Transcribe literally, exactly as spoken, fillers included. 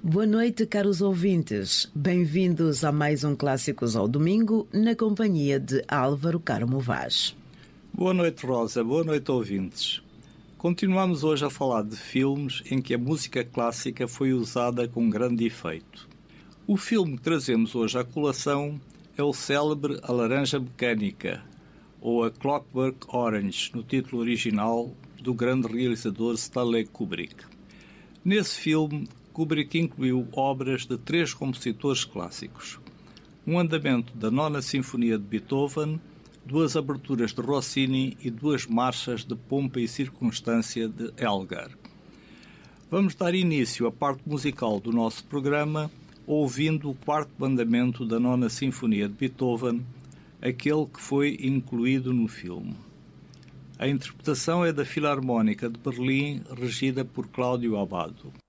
Boa noite, caros ouvintes. Bem-vindos a mais um Clássicos ao Domingo, na companhia de Álvaro Carmo Vaz. Boa noite, Rosa. Boa noite, ouvintes. Continuamos hoje a falar de filmes em que a música clássica foi usada com grande efeito. O filme que trazemos hoje à colação é o célebre A Laranja Mecânica, ou A Clockwork Orange, no título original do grande realizador Stanley Kubrick. Nesse filme, Kubrick incluiu obras de três compositores clássicos: um andamento da Nona Sinfonia de Beethoven, duas aberturas de Rossini e duas marchas de Pompa e Circunstância de Elgar. Vamos dar início à parte musical do nosso programa ouvindo o quarto andamento da Nona Sinfonia de Beethoven, aquele que foi incluído no filme. A interpretação é da Filarmónica de Berlim, regida por Cláudio Abbado.